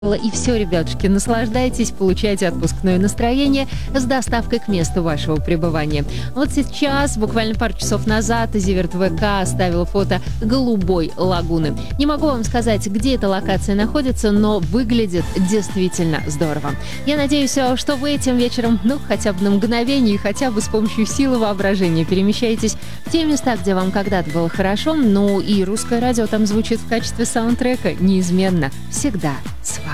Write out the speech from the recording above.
И все, ребятушки, наслаждайтесь, получайте отпускное настроение с доставкой к месту вашего пребывания. Вот сейчас, буквально пару часов назад, Зиверт ВК оставил фото голубой лагуны. Не могу вам сказать, где эта локация находится, но выглядит действительно здорово. Я надеюсь, что вы этим вечером, хотя бы на мгновение, хотя бы с помощью силы воображения перемещаетесь в те места, где вам когда-то было хорошо, и русское радио там звучит в качестве саундтрека неизменно, всегда с вами.